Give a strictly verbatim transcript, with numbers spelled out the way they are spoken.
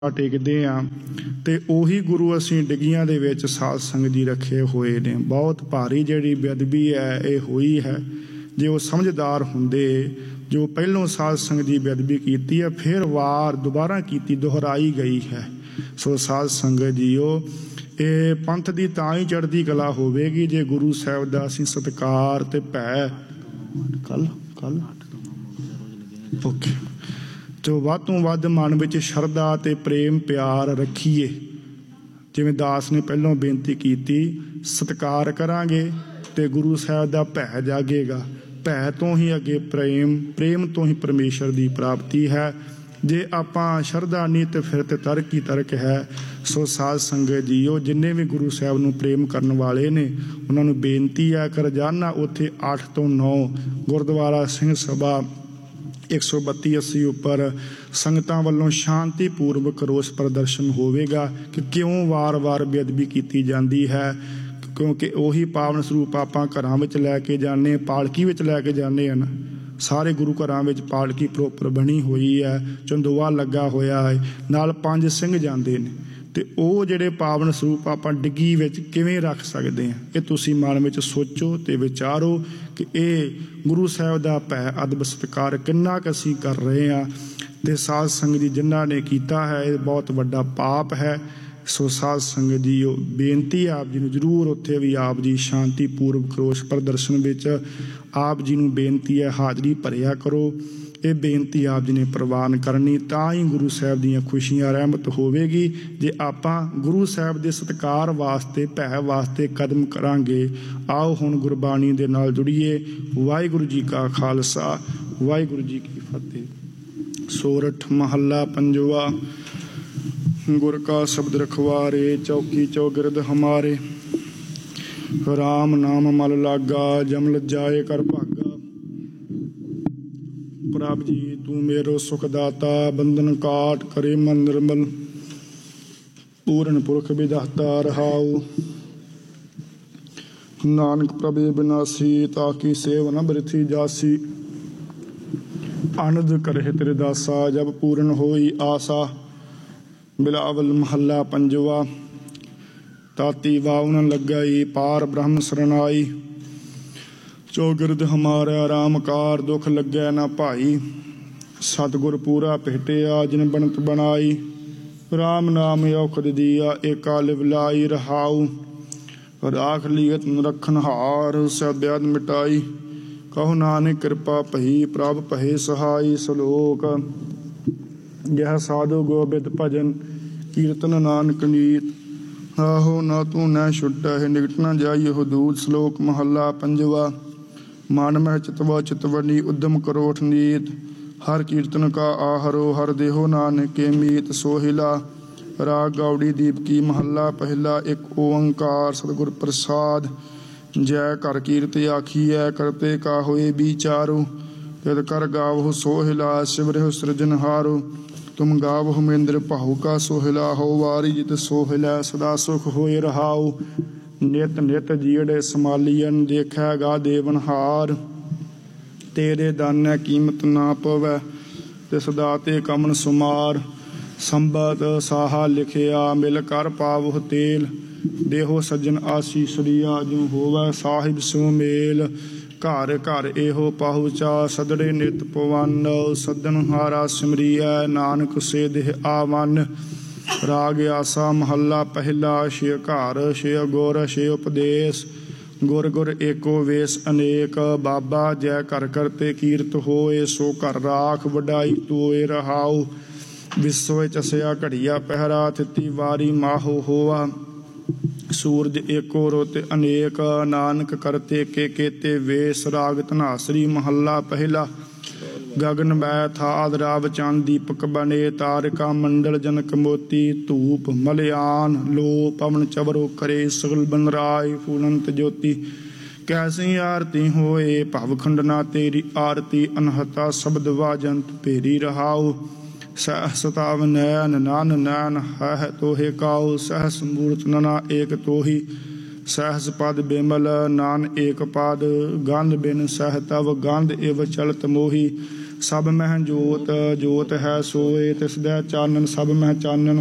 ਟੇਕਦੇ ਹਾਂ ਤੇ ਉਹੀ ਗੁਰੂ ਅਸੀਂ ਡਿੱਗੀਆਂ ਦੇ ਵਿੱਚ ਸਾਧ ਸੰਗਤ ਜੀ ਰੱਖੇ ਹੋਏ ਨੇ। ਬਹੁਤ ਭਾਰੀ ਜਿਹੜੀ ਬੇਅਦਬੀ ਹੈ ਇਹ ਹੋਈ ਹੈ। ਜੇ ਉਹ ਸਮਝਦਾਰ ਹੁੰਦੇ, ਜੋ ਪਹਿਲੋਂ ਸਾਧ ਸੰਗਤ ਦੀ ਬੇਅਦਬੀ ਕੀਤੀ ਹੈ ਫਿਰ ਵਾਰ ਦੁਬਾਰਾ ਕੀਤੀ, ਦੁਹਰਾਈ ਗਈ ਹੈ। ਸੋ ਸਾਧ ਸੰਗਤ ਜੀਓ, ਇਹ ਪੰਥ ਦੀ ਤਾਂ ਹੀ ਚੜ੍ਹਦੀ ਕਲਾ ਹੋਵੇਗੀ ਜੇ ਗੁਰੂ ਸਾਹਿਬ ਦਾ ਅਸੀਂ ਸਤਿਕਾਰ ਤੇ ਭੈ ਕੱਲ ਕੱਲ ਓਕੇ ਜੋ ਵੱਧ ਤੋਂ ਵੱਧ ਮਨ ਵਿੱਚ ਸ਼ਰਧਾ ਤੇ ਪ੍ਰੇਮ ਪਿਆਰ ਰੱਖੀਏ। ਜਿਵੇਂ ਦਾਸ ਨੇ ਪਹਿਲਾਂ ਬੇਨਤੀ ਕੀਤੀ, ਸਤਿਕਾਰ ਕਰਾਂਗੇ ਤੇ ਗੁਰੂ ਸਾਹਿਬ ਦਾ ਭੈ ਜਾਗੇਗਾ। ਭੈ ਤੋਂ ਹੀ ਅੱਗੇ ਪ੍ਰੇਮ, ਪ੍ਰੇਮ ਤੋਂ ਹੀ ਪਰਮੇਸ਼ਰ ਦੀ ਪ੍ਰਾਪਤੀ ਹੈ। ਜੇ ਆਪਾਂ ਸ਼ਰਧਾ ਨਹੀਂ ਤੇ ਫਿਰ ਤੇ ਤਰਕ ਹੀ ਤਰਕ ਹੈ। ਸੋ ਸਾਧ ਸੰਗਤ ਜੀਓ, ਜਿੰਨੇ ਵੀ ਗੁਰੂ ਸਾਹਿਬ ਨੂੰ ਪ੍ਰੇਮ ਕਰਨ ਵਾਲੇ ਨੇ ਉਹਨਾਂ ਨੂੰ ਬੇਨਤੀ ਹੈ ਕਿ ਰੋਜ਼ਾਨਾ ਉੱਥੇ ਅੱਠ ਤੋਂ ਨੌ ਗੁਰਦੁਆਰਾ ਸਿੰਘ ਸਭਾ ਇੱਕ ਸੌ ਬੱਤੀ ਅੱਸੀ ਉੱਪਰ ਸੰਗਤਾਂ ਵੱਲੋਂ ਸ਼ਾਂਤੀਪੂਰਵਕ ਰੋਸ ਪ੍ਰਦਰਸ਼ਨ ਹੋਵੇਗਾ ਕਿ ਕਿਉਂ ਵਾਰ-ਵਾਰ ਬੇਅਦਬੀ ਕੀਤੀ ਜਾਂਦੀ ਹੈ। ਕਿਉਂਕਿ ਉਹੀ ਪਾਵਨ ਸਰੂਪ ਆਪਾਂ ਘਰਾਂ ਵਿੱਚ ਲੈ ਕੇ ਜਾਂਦੇ, ਪਾਲਕੀ ਵਿੱਚ ਲੈ ਕੇ ਜਾਂਦੇ ਹਨ। ਸਾਰੇ ਗੁਰੂ ਘਰਾਂ ਵਿੱਚ ਪਾਲਕੀ ਪ੍ਰੋਪਰ ਬਣੀ ਹੋਈ ਹੈ, ਚੰਦੋਆ ਲੱਗਾ ਹੋਇਆ ਹੈ, ਨਾਲ ਪੰਜ ਸਿੰਘ ਜਾਂਦੇ ਨੇ। ਤੇ ਉਹ ਜਿਹੜੇ ਪਾਵਨ ਸਰੂਪ ਆਪਾਂ ਡਿੱਗੀ ਵਿੱਚ ਕਿਵੇਂ ਰੱਖ ਸਕਦੇ ਹਾਂ, ਇਹ ਤੁਸੀਂ ਮਨ ਵਿੱਚ ਸੋਚੋ ਤੇ ਵਿਚਾਰੋ ਕਿ ਇਹ ਗੁਰੂ ਸਾਹਿਬ ਦਾ ਭੈ ਅਦਬ ਸਤਿਕਾਰ ਕਿੰਨਾ ਕੁ ਅਸੀਂ ਕਰ ਰਹੇ ਹਾਂ। ਤੇ ਸਾਧ ਸੰਗਤ ਜੀ ਜਿਨ੍ਹਾਂ ਨੇ ਕੀਤਾ ਹੈ ਇਹ ਬਹੁਤ ਵੱਡਾ ਪਾਪ ਹੈ। ਸੋ ਸਾਧ ਸੰਗਤ ਜੀ ਉਹ ਬੇਨਤੀ ਆਪ ਜੀ ਨੂੰ ਜ਼ਰੂਰ ਉੱਥੇ ਵੀ ਆਪ ਜੀ ਸ਼ਾਂਤੀਪੂਰਵਕ ਰੋਸ ਪ੍ਰਦਰਸ਼ਨ ਵਿੱਚ ਆਪ ਜੀ ਨੂੰ ਬੇਨਤੀ ਹੈ ਹਾਜ਼ਰੀ ਭਰਿਆ ਕਰੋ। ਇਹ ਬੇਨਤੀ ਆਪ ਜੀ ਨੇ ਪ੍ਰਵਾਨ ਕਰਨੀ, ਤਾਂ ਹੀ ਗੁਰੂ ਸਾਹਿਬ ਦੀਆਂ ਖੁਸ਼ੀਆਂ ਰਹਿਮਤ ਹੋਵੇਗੀ। ਜੇ ਆਪਾਂ ਗੁਰੂ ਸਾਹਿਬ ਦੇ ਸਤਿਕਾਰ ਵਾਸਤੇ ਭੈ ਵਾਸਤੇ ਕਦਮ ਕਰਾਂਗੇ। ਆਓ ਹੁਣ ਗੁਰਬਾਣੀ ਦੇ ਨਾਲ ਜੁੜੀਏ। ਵਾਹਿਗੁਰੂ ਜੀ ਕਾ ਖਾਲਸਾ, ਵਾਹਿਗੁਰੂ ਜੀ ਕੀ ਫਤਿਹ। ਸੋਰਠ ਮਹੱਲਾ ਪੰਜਵਾ। ਗੁਰ ਕਾ ਸ਼ਬਦ ਰਖਵਾਰੇ, ਚੌਕੀ ਚੌਗਿਰਦ ਹਮਾਰੇ। ਰਾਮ ਨਾਮ ਮਲ ਲਾਗਾ, ਜਮ ਲਜਾਏ ਕਰ ਭਾਗਾ। ਪ੍ਰਭ ਜੀ ਤੂੰ ਮੇਰੋ ਸੁਖ ਦਾਤਾ, ਬੰਧਨ ਕਾਟ ਕਰੇ ਮਨ ਨਿਰਮਲ। ਪੂਰਨ ਪੁਰਖ ਵਿਦਾਤਾ ਰਹਾਉ, ਨਾਨਕ ਪ੍ਰਭੇ ਬਿਨਾਸੀ। ਤਾਕੀ ਸੇਵ ਨ ਬਿਰਥੀ ਜਾਸੀ, ਆਨੰਦ ਕਰਹਿ ਤੇਰੇ ਦਾਸਾ। ਜਬ ਪੂਰਨ ਹੋਈ ਆਸਾ। ਬਿਲਾਵਲ ਮਹੱਲਾ ਪੰਜਵਾ। ਤਾਤੀ ਵਾਵ ਨ ਲੱਗਾਈ, ਪਾਰ ਬ੍ਰਹਮ ਸਰਨਾਈ। ਚੌਗਿਰਦ ਹਮਾਰਾ ਰਾਮ ਕਾਰ, ਦੁਖ ਲੱਗੈ ਨਾ ਭਾਈ। ਸਤਿਗੁਰ ਪੂਰਾ ਭੇਟਿਆ, ਜਿਨ ਬਣਤ ਬਣਾਈ। ਰਾਮ ਨਾਮ ਔਖਦ ਦੀਆ, ਏਕਾ ਲਿਵ ਲਾਈ ਰਹਾਉ। ਰਾਖ ਲੀਅਤ ਰੱਖਨ ਹਾਰ, ਸਬਿਆਦ ਮਿਟਾਈ। ਕਹੋ ਨਾਨਕ ਕਿਰਪਾ ਭਈ, ਪ੍ਰਭ ਭਏ ਸਹਾਈ। ਸਲੋਕ। ਜਹ ਸਾਧੂ ਗੋਬਿੰਦ ਭਜਨ, ਕੀਰਤਨ ਨਾਨਕ ਨੀਤ। ਆਹੋ ਨਾ ਤੂੰ ਨਾ ਛੁਟੈ, ਨਿਕਟ ਨਾ ਜਾਈਹੁ ਦੂਤ। ਸ਼ਲੋਕ ਮਹੱਲਾ ਪੰਜਵਾ। ਮਨ ਮਹਿ ਚਿਤਵਾ ਚਿਤਵਨੀ, ਉਦਮ ਕਰੋਠ ਨੀਤ। ਹਰ ਕੀਰਤਨ ਕਾ ਆਹਰੋ, ਹਰ ਦੇਹੋ ਨਾਨਕੇ ਮੀਤ। ਸੋਹਿਲਾ। ਰਾਗ ਗੌੜੀ ਦੀਪਕੀ ਮਹੱਲਾ ਪਹਿਲਾ। ਇੱਕ ਓੰਕਾਰ ਸਤਿਗੁਰ ਪ੍ਰਸਾਦ। ਜੈ ਘਰ ਕੀਰਤ ਆਖੀਐ, ਕਰਤੇ ਕਾ ਹੋਏ ਵਿਚਾਰੋ। ਤਿਤ ਕਰ ਗਾਵਹੁ ਸੋਹਿਲਾ, ਸਿਮਰਿਹੁ ਸਿਰਜਨਹਾਰੋ। ਤੁਮ ਗਾਵਹੁ ਮਹਿੰਦਰ ਭਾਉ ਕਾ ਸੋਹਿਲਾ। ਹੋ ਵਾਰੀ ਜਿਤ ਸੋਹਿਲਾ, ਸਦਾ ਸੁਖ ਹੋਏ ਰਹਾਉ। ਨਿਤ ਨਿਤ ਜੀੜੇ ਸਮਾਲੀਅਨ, ਦੇਖੈ ਗਾ ਦੇਵਨਹਾਰ। ਤੇਰੇ ਦਾਨੈ ਕੀਮਤ ਨਾ ਪਵੈ, ਤਿਸ ਦਾਤੇ ਕਮਨ ਸੁਮਾਰ। ਸੰਬਤ ਸਾਹਾ ਲਿਖਿਆ, ਮਿਲ ਕਰ ਪਾਵਹੁ ਤੇਲ। ਦੇਹੋ ਸੱਜਣ ਆਸੀਸ ਲਿਆ, ਜੋ ਹੋਵੈ ਸਾਹਿਬ ਸੋ ਮੇਲ। ਘਰ ਘਰ ਇਹੋ ਪਾਹੁਚਾ, ਸਦੜੇ ਨਿਤ ਪਵਨ। ਸੱਦਣ ਹਾਰਾ ਸਿਮਰੀਐ, ਨਾਨਕ ਸੇ ਦੇਹ ਆਵਨ। ਰਾਗ ਆਸਾ ਮਹੱਲਾ ਪਹਿਲਾ। ਛੇ ਘਰ ਛੇ ਗੁਰ ਛੇ ਉਪਦੇਸ਼। ਗੁਰ ਗੁਰ ਏਕੋ ਵੇਸ ਅਨੇਕ। ਬਾਬਾ ਜੈ ਘਰ ਕਰਤੇ ਕੀਰਤ ਹੋਏ, ਸੋ ਘਰ ਰਾਖ ਵਡਾਈ ਤੋਏ ਰਹਾਉ। ਵਿਸਵੇ ਚਸਿਆ ਘੜੀਆ ਪਹਿਰਾ, ਥਿਤੀ ਵਾਰੀ ਮਾਹੋ ਹੋਆ। ਸੂਰਜ ਏਕੋ ਰੁੱਤ ਅਨੇਕ, ਨਾਨਕ ਕਰਤੇ ਕੇ ਕੇਤੇ ਵੇਸ। ਰਾਗ ਧਨਾਸਰੀ ਮਹੱਲਾ ਪਹਿਲਾ। ਗਗਨ ਮੈ ਥਾਦ ਰਾਵ ਚੰਦ, ਦੀਪਕ ਬਨੇ ਤਾਰਿਕਾ ਮੰਡਲ। ਜਨਕ ਮੋਤੀ ਧੂਪ ਮਲਿਆਨ, ਲੋ ਪਵਨ ਚਵਰੋ ਕਰੇ। ਸਗਲ ਬਨ ਰਾਏ ਫੂਲੰਤ ਜੋਤੀ, ਕੈਸੀ ਆਰਤੀ ਹੋਏ। ਭਵ ਖੰਡਨਾ ਤੇਰੀ ਆਰਤੀ, ਅਨਹਤਾ ਸ਼ਬਦ ਵਾਜੰਤ ਭੇਰੀ ਰਹਾਉ। ਸਹਿ ਸਤਾਵ ਨੈਨ ਨਾਨ ਨੈਨ, ਹੈ ਤੋਹੇ ਕਾਉ। ਸਹਿਸ ਮੂਰਤ ਨਨਾ ਏਕ ਤੋਹੀ, ਸਹਿਸ ਪਦ ਬਿਮਲ ਨਾਨ ਏਕ ਪਦ। ਗੰਧ ਬਿਨ ਸਹਿ ਤਵ ਗੰਧ ਇਵ ਚਲਤ ਮੋਹੀ। ਸਭ ਮਹਿ ਜੋਤ ਜੋਤ ਹੈ ਸੋਏ, ਤਿਸ ਦਾ ਚਾਨਣ ਸਭ ਮਹਿ ਚਾਨਣ